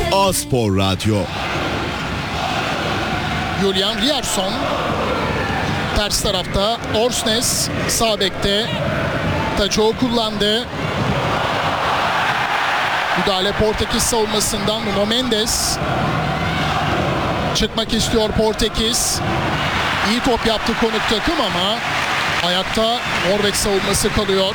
A-Spor Radyo. Julian Rierson ters tarafta, Orsnes sağ bekte, Taço kullandı. Müdahale Portekiz savunmasından. Nuno Mendes çıkmak istiyor Portekiz. İyi top yaptı konuk takım ama ayakta Norveç savunması kalıyor.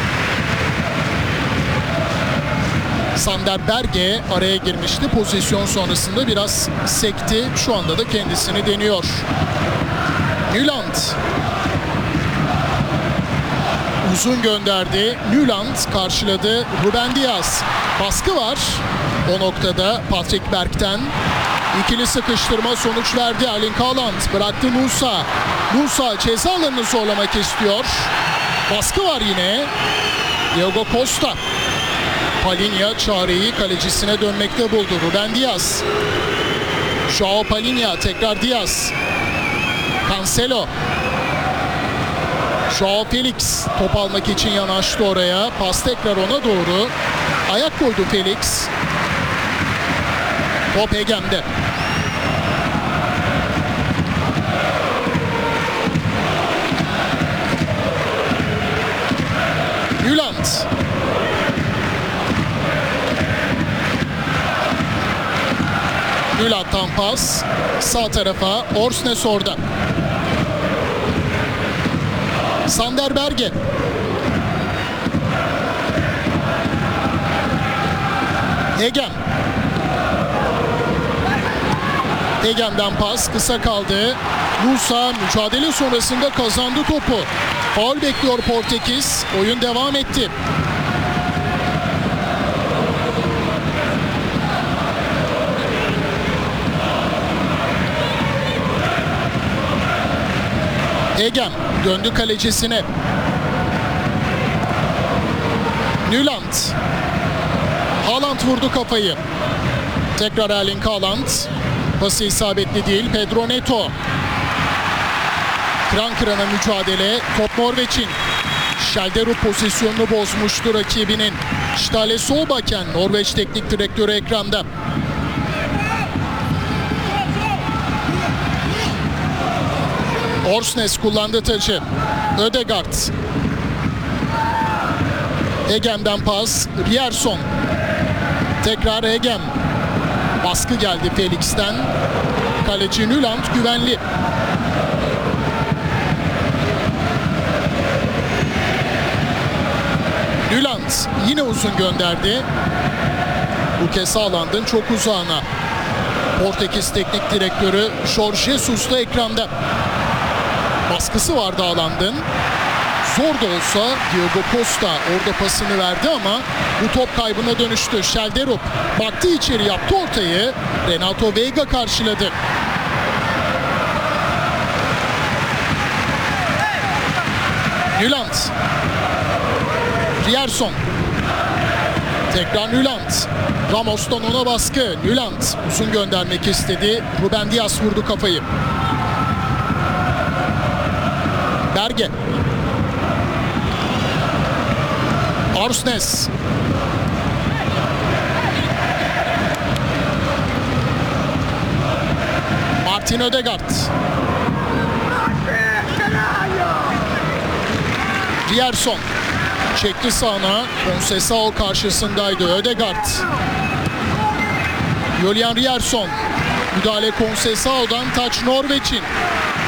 Sander Berge araya girmişti. Pozisyon sonrasında biraz sekti. Şu anda da kendisini deniyor. Nyland uzun gönderdi. Nyland karşıladı. Ruben Dias. Baskı var o noktada Patrick Berg'ten. İkili sıkıştırma sonuç verdi. Erling Haaland bıraktı Musa. Musa ceza alanını zorlamak istiyor. Baskı var yine. Diego Costa. Palinha çareyi kalecisine dönmekte buldu. Ruben Dias. Joao Palinha tekrar Dias. Cancelo. Joao Felix top almak için yanaştı oraya. Pas tekrar ona doğru. Ayak koydu Felix. Top Hegem'de. Nyland. Nyland'dan pas. Sağ tarafa. Orsnes orada. Sander Berge. Hegem. Hegem'den pas kısa kaldı. Musa mücadele sonrasında kazandı topu. Faul bekliyor Portekiz. Oyun devam etti. Hegem döndü kalecisine. Nyland. Haaland vurdu kafayı. Tekrar Erling Haaland. Pası isabetli değil. Pedro Neto. Kıran kırana mücadele. Top Norveç'in. Schelderup pozisyonunu bozmuştu rakibinin. Ståle Solbakken Norveç teknik direktörü ekranda. Orsnes kullandı tacı. Ødegaard. Hegem'den pas. Rierson. Tekrar Hegem. Baskı geldi Felix'ten. Kaleci Nyland güvenli. Nyland yine uzun gönderdi. Bu kez Haaland'ın çok uzağına. Portekiz teknik direktörü Jorge Jesus da ekranda. Baskısı vardı Haaland'ın. Zor da olsa Diego Costa orada pasını verdi ama bu top kaybına dönüştü. Schelderup baktı içeri, yaptı ortayı. Renato Veiga karşıladı. Nyland. Rierson. Tekrar Nyland. Ramos'tan ona baskı. Nyland uzun göndermek istedi. Ruben Dias vurdu kafayı. Berge. Orsnes. Martin Ødegaard. Rierson. Çekti sağına. Conceição karşısındaydı. Ødegaard. Julian Rierson. Müdahale Conceição'dan, taç Norveç'in.